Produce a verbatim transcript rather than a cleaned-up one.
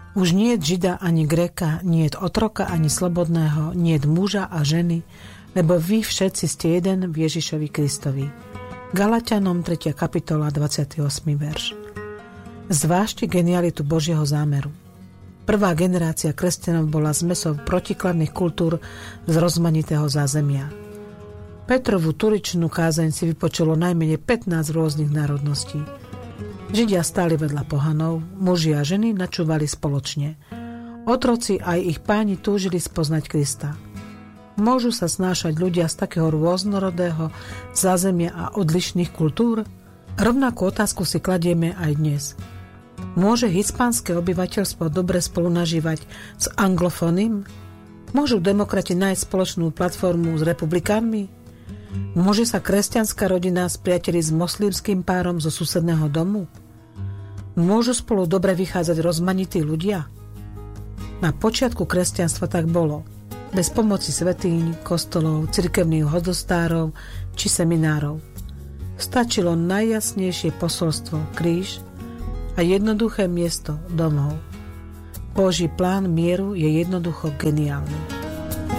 Už nie je Žida ani Gréka, nie je otroka ani slobodného, nie je muža a ženy, lebo vy všetci ste jeden v Ježišovi Kristovi. Galatianom tretia kapitola dvadsiaty ôsmy verš. Zvážte genialitu Božieho zámeru. Prvá generácia kresťanov bola zmesou protikladných kultúr z rozmanitého zázemia. Petrovú turičnú kázeň si vypočulo najmenej pätnásť rôznych národností. Židia stáli vedľa pohanov, muži a ženy načúvali spoločne. Otroci aj ich páni túžili spoznať Krista. Môžu sa snášať ľudia z takého rôznorodého zázemia a odlišných kultúr? Rovnakú otázku si kladieme aj dnes. Môže hispánske obyvateľstvo dobre spolunažívať s anglofónnym? Môžu demokrati nájsť spoločnú platformu s republikánmi? Môže sa kresťanská rodina spriateliť s moslimským párom zo susedného domu? Môžu spolu dobre vychádzať rozmanití ľudia? Na počiatku kresťanstva tak bolo. Bez pomoci svätýň, kostolov, cirkevných hodostárov či seminárov. Stačilo najjasnejšie posolstvo, kríž a jednoduché miesto, domov. Boží plán mieru je jednoducho geniálny.